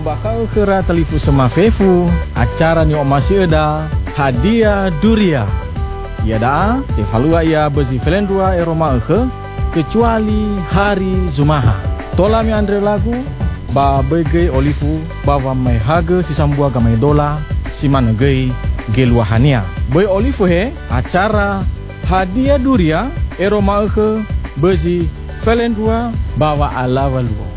bakal kera telifu sama fefu acara ni masih ada hadiah duria. Ya dah, tevalua ia bezi felendua eroma kecuali hari Zumaha. Tola mi andre lagu ba bege olifu bawa mai haga si sambua gamai dola si manegei geluahania. Boy olifu he acara hadiah duria eroma bezi felendua bawa ala walu.